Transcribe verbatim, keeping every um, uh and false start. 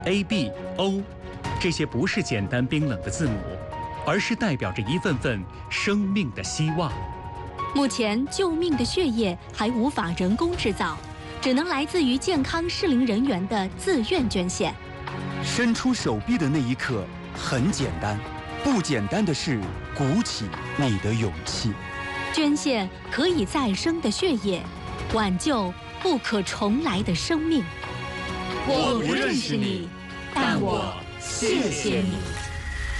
A、B、O， 这些不是简单冰冷的字母，而是代表着一份份生命的希望。 目前，救命的血液还无法人工制造，只能来自于健康适龄人员的自愿捐献。 伸出手臂的那一刻很简单，不简单的是鼓起你的勇气。 捐献可以再生的血液，挽救不可重来的生命。 我不认识你，但我谢谢你。